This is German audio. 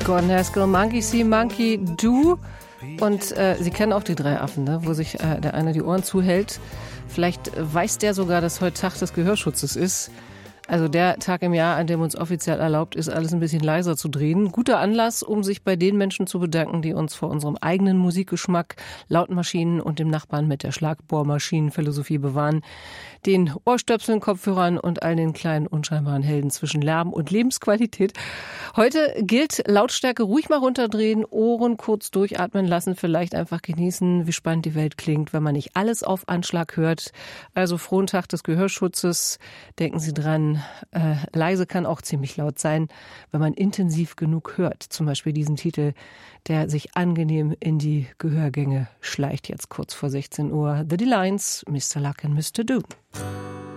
Gordon Haskell, Monkey See, Monkey Do. Und Sie kennen auch die drei Affen, ne? Wo sich der eine die Ohren zuhält. Vielleicht weiß der sogar, dass heute Tag des Gehörschutzes ist. Also der Tag im Jahr, an dem uns offiziell erlaubt ist, alles ein bisschen leiser zu drehen. Guter Anlass, um sich bei den Menschen zu bedanken, die uns vor unserem eigenen Musikgeschmack, Lautmaschinen und dem Nachbarn mit der Schlagbohrmaschinenphilosophie bewahren. Den Ohrstöpseln, Kopfhörern und all den kleinen unscheinbaren Helden zwischen Lärm und Lebensqualität. Heute gilt Lautstärke ruhig mal runterdrehen, Ohren kurz durchatmen lassen, vielleicht einfach genießen, wie spannend die Welt klingt, wenn man nicht alles auf Anschlag hört. Also frohen Tag des Gehörschutzes. Denken Sie dran, leise kann auch ziemlich laut sein, wenn man intensiv genug hört. Zum Beispiel diesen Titel, der sich angenehm in die Gehörgänge schleicht, jetzt kurz vor 16 Uhr. The Delines, Mr. Luck and Mr. Doom.